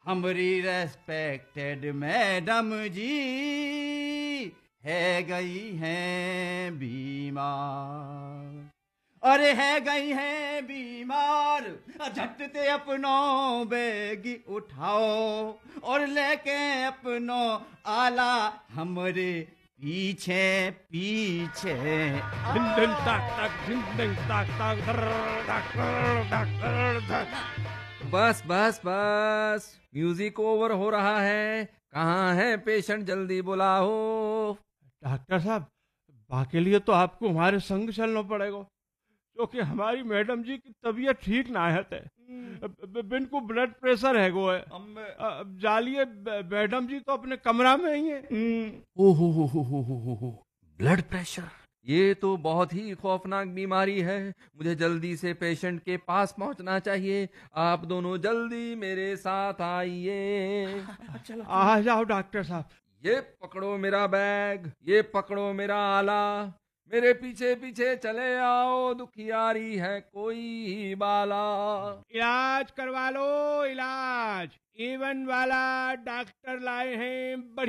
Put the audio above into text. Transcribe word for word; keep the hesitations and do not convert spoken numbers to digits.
हमारी respected madam जी है गई हैं बीमार, अरे है गई हैं बीमार। झटते अपनो बैग उठाओ और लेके अपनो आला हमरे पीछे पीछे धिन धिन आओ। ताक ताक धिन धिन ताक ताक धर्र, धक, धर्र, धक, धर्र, धक। बस बस बस, म्यूजिक ओवर हो रहा है। कहाँ है पेशेंट, जल्दी बुलाओ। डॉक्टर साहब, बाकी लिए तो आपको हमारे संग चलना पड़ेगा, क्योंकि हमारी मैडम जी की तबीयत ठीक ना है। बिन को ब्लड प्रेशर है गो है। अब जालिए, मैडम जी तो अपने कमरा में ही है। ओ हो हो हो हो हो हो ब्लड प्रेशर, ये तो बहुत ही खौफनाक बीमारी है। मुझे जल्दी से पेशेंट के पास पहुंचना चाहिए। आप दोनों जल्दी मेरे साथ आइए। आ जाओ डॉक्टर साहब। ये पकड़ो मेरा बैग, ये पकड़ो मेरा आला, मेरे पीछे पीछे चले आओ। दुखियारी है कोई बाला। इलाज करवा लो, इलाज। एवन वाला डॉक्टर लाए हैं।